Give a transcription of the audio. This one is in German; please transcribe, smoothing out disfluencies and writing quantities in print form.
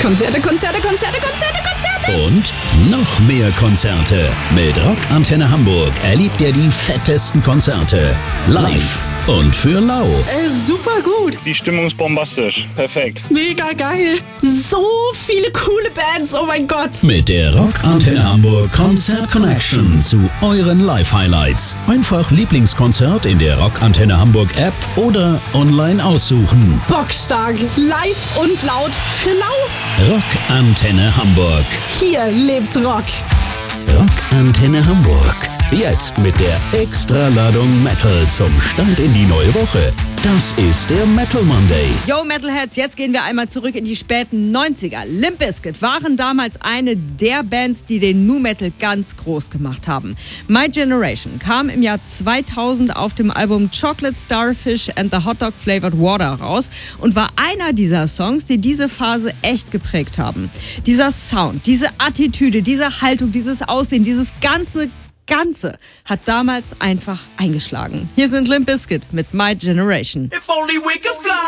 Konzerte, Konzerte, Konzerte, Konzerte, Konzerte. Und noch mehr Konzerte. Mit Rock Antenne Hamburg erlebt ihr die fettesten Konzerte. Live und für lau. Super gut. Die Stimmung ist bombastisch. Perfekt. Mega geil. So viele coole Bands, oh mein Gott. Mit der Rock Antenne Hamburg Konzert Connection zu euren Live-Highlights. Einfach Lieblingskonzert in der Rock Antenne Hamburg App oder online aussuchen. Bockstark. Live und laut für lau. Rock Antenne Hamburg. Hier lebt Rock. Rock Antenne Hamburg. Jetzt mit der Extraladung Metal zum Start in die neue Woche. Das ist der Metal Monday. Yo Metalheads, jetzt gehen wir einmal zurück in die späten 90er. Limp Bizkit waren damals eine der Bands, die den Nu Metal ganz groß gemacht haben. My Generation kam im Jahr 2000 auf dem Album Chocolate Starfish and the Hot Dog Flavored Water raus und war einer dieser Songs, die diese Phase echt geprägt haben. Dieser Sound, diese Attitüde, diese Haltung, dieses Aussehen, dieses Ganze hat damals einfach eingeschlagen. Hier sind Limp Bizkit mit My Generation. If only we could fly.